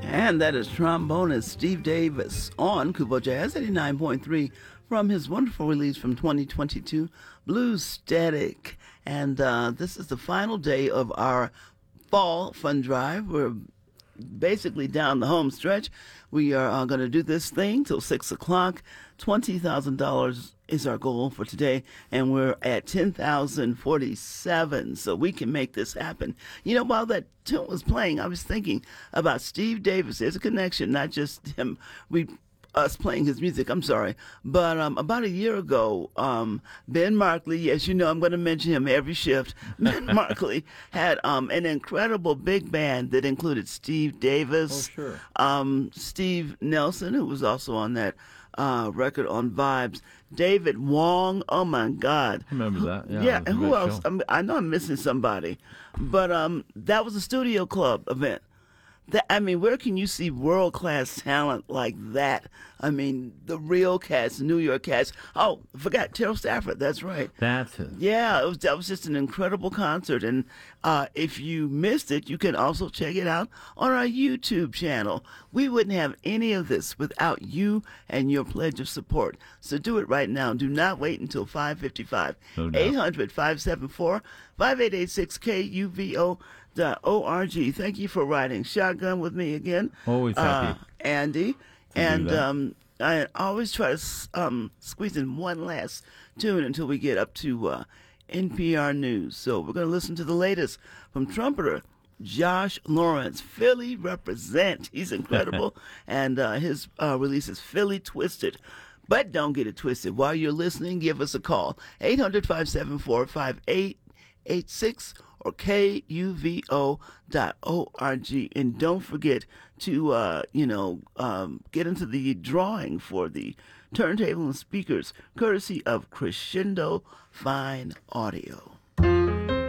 And that is trombonist Steve Davis on Kubo Jazz 89.3 from his wonderful release from 2022, Blues Static. And this is the final day of our fall fund drive. We're basically down the home stretch. We are going to do this thing till 6 o'clock. $20,000 is our goal for today, and we're at 10,047, so we can make this happen. You know, while that tune was playing, I was thinking about Steve Davis. There's a connection, not just him, us playing his music, I'm sorry. But about a year ago, Ben Markley, as you know, I'm going to mention him every shift. Ben Markley had an incredible big band that included Steve Davis, Steve Nelson, who was also on that record on Vibes, David Wong. Oh my God! I remember that? Yeah, and who else? I know I'm missing somebody, but that was a studio club event. Where can you see world-class talent like that? I mean, the real cats, New York cats. Oh, I forgot Terrell Stafford. That's right. That's it. Yeah, that was just an incredible concert. And if you missed it, you can also check it out on our YouTube channel. We wouldn't have any of this without you and your pledge of support. So do it right now. Do not wait until 5:55. 800-574-5886 KUVO.org. Thank you for riding shotgun with me again. Always happy. Andy. And I always try to squeeze in one last tune until we get up to NPR News. So we're going to listen to the latest from trumpeter Josh Lawrence. Philly represent. He's incredible. And his release is Philly Twisted. But don't get it twisted. While you're listening, give us a call. 800-574-5886 or KUVO.org. And don't forget to, get into the drawing for the turntable and speakers, courtesy of Crescendo Fine Audio.